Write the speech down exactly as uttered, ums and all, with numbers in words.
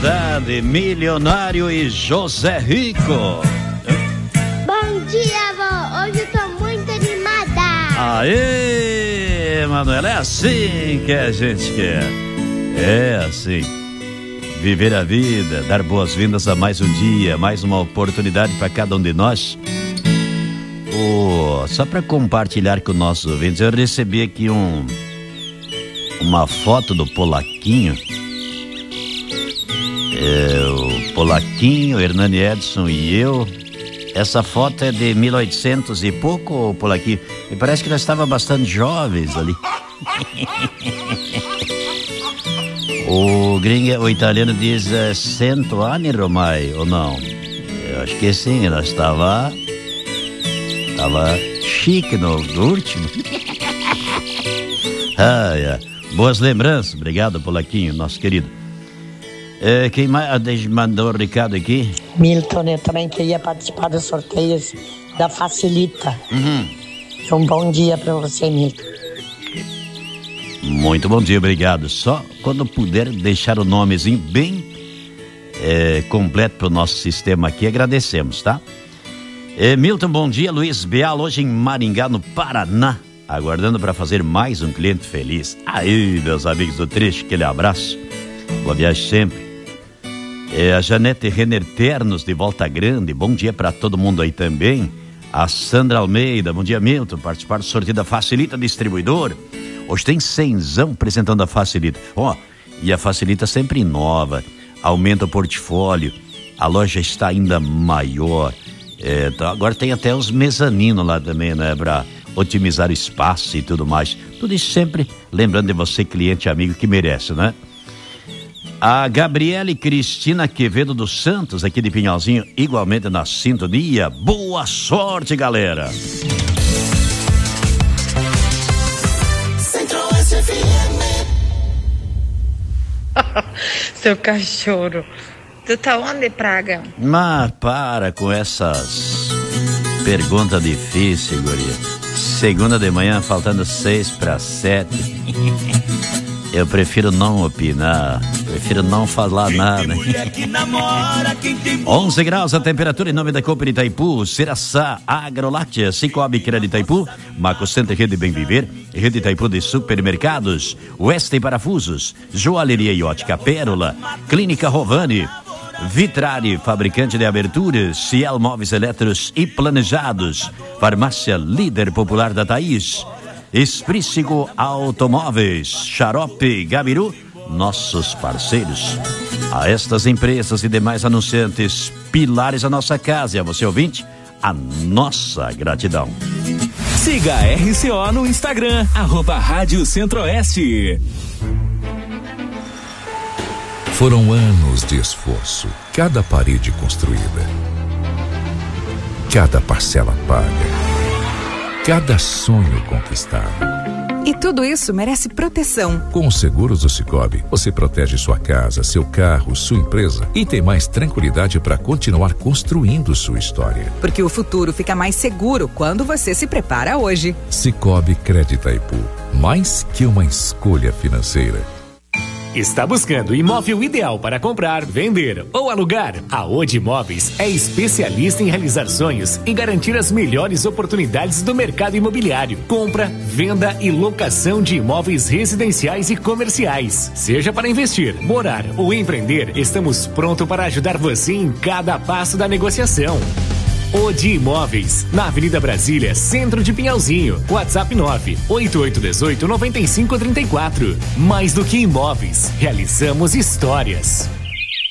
verdade, milionário e José Rico. Bom dia, avó. Hoje eu tô muito animada. Aê, Manuela, é assim que a gente quer. É assim. Viver a vida, dar boas-vindas a mais um dia, mais uma oportunidade para cada um de nós. Oh, só para compartilhar com nossos ouvintes, eu recebi aqui um uma foto do Polaquinho. É, o Polaquinho, Hernani Edson e eu. Essa foto é de mil e oitocentos e pouco, Polaquinho. E parece que nós estávamos bastante jovens ali. O gringo, o italiano diz é, cento anni ormai, ou não? Eu acho que sim, nós estava estava chique no, no último. Ah, é. Boas lembranças, obrigado, Polaquinho, nosso querido. É, quem mais mandou o recado aqui? Milton, eu também queria participar dos sorteios da Facilita. Uhum. Um bom dia para você, Milton. Muito bom dia, obrigado. Só quando puder deixar o nomezinho bem é, completo para o nosso sistema aqui, agradecemos, tá? É, Milton, bom dia. Luiz Beal, hoje em Maringá, no Paraná, aguardando para fazer mais um cliente feliz. Aí, meus amigos do Trecho, aquele abraço. Boa viagem sempre. É, a Janete Renner Ternos, de Volta Grande, bom dia para todo mundo aí também. A Sandra Almeida, bom dia, Milton, participar do sorteio da Facilita Distribuidor. Hoje tem cenzão apresentando a Facilita. Ó, oh, e a Facilita sempre inova, aumenta o portfólio, a loja está ainda maior. É, então agora tem até os mezaninos lá também, né, para otimizar o espaço e tudo mais. Tudo isso sempre lembrando de você, cliente amigo, que merece, né? A Gabriele Cristina Quevedo dos Santos, aqui de Pinhalzinho, igualmente na sintonia. Boa sorte, galera! Seu cachorro, tu tá onde, Praga? Mas para com essas perguntas difíceis, guria. Segunda de manhã, faltando seis para sete. Eu prefiro não opinar, prefiro não falar nada. onze graus a temperatura em nome da Copa de Itaipu, Ceraçá, Agroláctea, Cicobi Crédito Itaipu, Marco Center Rede Bem Viver, Rede Itaipu de Supermercados, Oeste Parafusos, Joalheria e Ótica Pérola, Clínica Rovani, Vitrari, fabricante de aberturas, Ciel Móveis Eletros e Planejados, Farmácia Líder Popular da Thaís, Esprícigo Automóveis, Xarope Gabiru, nossos parceiros. A estas empresas e demais anunciantes, pilares da nossa casa, e a você ouvinte, a nossa gratidão. Siga a R C O no Instagram, arroba Rádio Centro-Oeste. Foram anos de esforço, cada parede construída, cada parcela paga, cada sonho conquistado. E tudo isso merece proteção. Com os seguros do Cicobi, você protege sua casa, seu carro, sua empresa e tem mais tranquilidade para continuar construindo sua história. Porque o futuro fica mais seguro quando você se prepara hoje. Cicobi Crédito Itaipu, mais que uma escolha financeira. Está buscando o imóvel ideal para comprar, vender ou alugar? A Odi Imóveis é especialista em realizar sonhos e garantir as melhores oportunidades do mercado imobiliário. Compra, venda e locação de imóveis residenciais e comerciais. Seja para investir, morar ou empreender, estamos prontos para ajudar você em cada passo da negociação. Odi Imóveis, na Avenida Brasília, centro de Pinhalzinho. WhatsApp nove oito oito um oito nove cinco três quatro. Mais do que imóveis, realizamos histórias.